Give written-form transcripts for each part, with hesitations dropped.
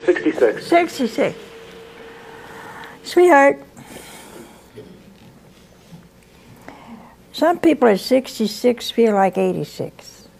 66. 66. Sweetheart, some people at 66 feel like 86.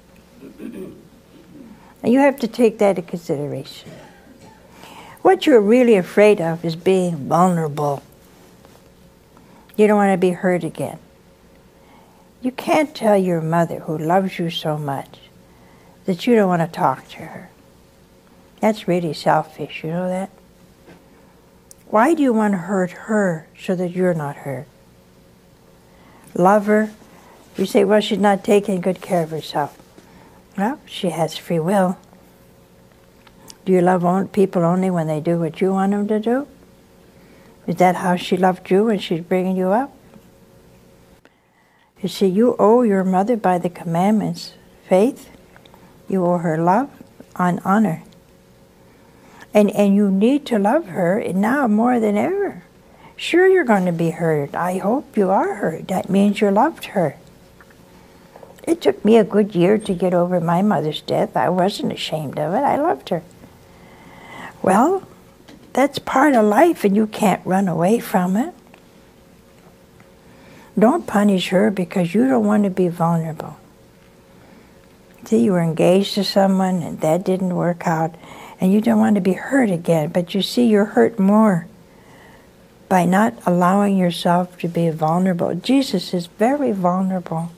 And you have to take that into consideration. What you're really afraid of is being vulnerable. You don't want to be hurt again. You can't tell your mother, who loves you so much, that you don't want to talk to her. That's really selfish, you know that? Why do you want to hurt her so that you're not hurt? Love her. You say, well, she's not taking good care of herself. Well, she has free will. Do you love people only when they do what you want them to do? Is that how she loved you when she's bringing you up? You see, you owe your mother by the commandments faith. You owe her love and honor. And you need to love her now more than ever. Sure, you're going to be hurt. I hope you are hurt. That means you loved her. It took me a good year to get over my mother's death. I wasn't ashamed of it. I loved her. Well, that's part of life, and you can't run away from it. Don't punish her because you don't want to be vulnerable. See, you were engaged to someone, and that didn't work out, and you don't want to be hurt again. But you see, you're hurt more by not allowing yourself to be vulnerable. Jesus is very vulnerable.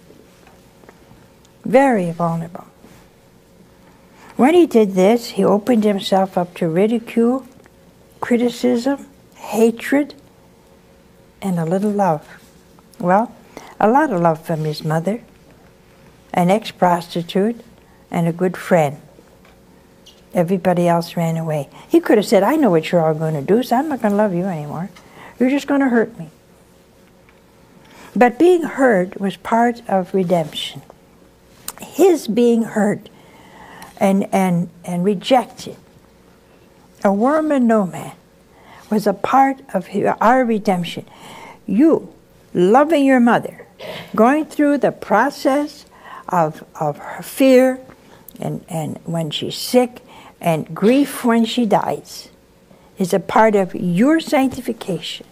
Very vulnerable. When he did this, he opened himself up to ridicule, criticism, hatred, and a little love. Well, a lot of love from his mother, an ex-prostitute, and a good friend. Everybody else ran away. He could have said, I know what you're all going to do, so I'm not going to love you anymore. You're just going to hurt me. But being hurt was part of redemption. His being hurt and rejected, a worm and no man, was a part of our redemption. You, loving your mother, going through the process of her fear and when she's sick and grief when she dies, is a part of your sanctification.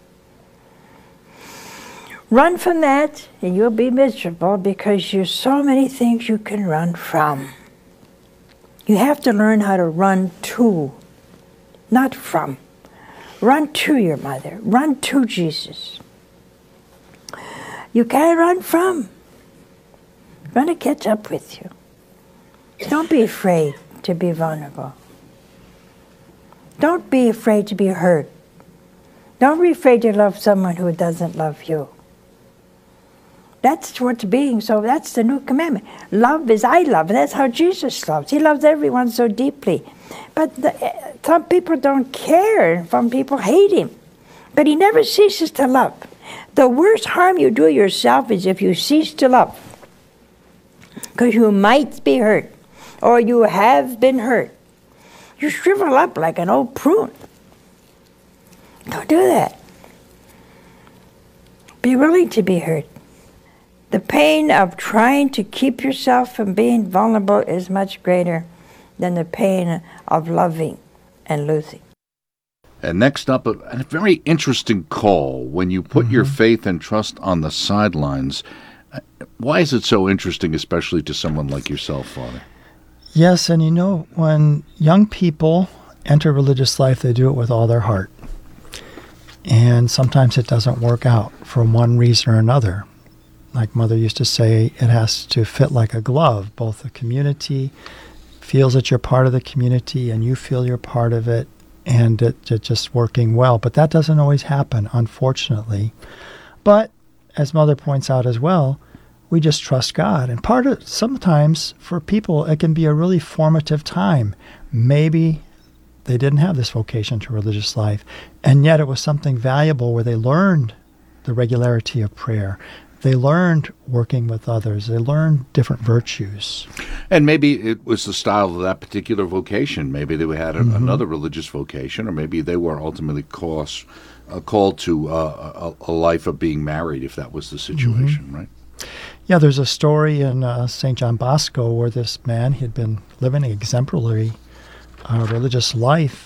Run from that and you'll be miserable because there's so many things you can run from. You have to learn how to run to, not from. Run to your mother. Run to Jesus. You can't run from. I'm going to catch up with you. Don't be afraid to be vulnerable. Don't be afraid to be hurt. Don't be afraid to love someone who doesn't love you. That's what's being, so that's the new commandment. Love is I love. That's how Jesus loves. He loves everyone so deeply. But some people don't care. Some people hate him. But he never ceases to love. The worst harm you do yourself is if you cease to love. Because you might be hurt. Or you have been hurt. You shrivel up like an old prune. Don't do that. Be willing to be hurt. The pain of trying to keep yourself from being vulnerable is much greater than the pain of loving and losing. And next up, a very interesting call. When you put your faith and trust on the sidelines, why is it so interesting, especially to someone like yourself, Father? Yes, and you know, when young people enter religious life, they do it with all their heart. And sometimes it doesn't work out for one reason or another. Like Mother used to say, it has to fit like a glove. Both the community feels that you're part of the community and you feel you're part of it, and it's just working well. But that doesn't always happen, unfortunately. But as Mother points out as well, we just trust God. And sometimes for people, it can be a really formative time. Maybe they didn't have this vocation to religious life, and yet it was something valuable where they learned the regularity of prayer. They learned working with others. They learned different virtues. And maybe it was the style of that particular vocation. Maybe they had another religious vocation, or maybe they were ultimately called to a life of being married, if that was the situation, right? Yeah, there's a story in St. John Bosco where this man, he had been living an exemplary religious life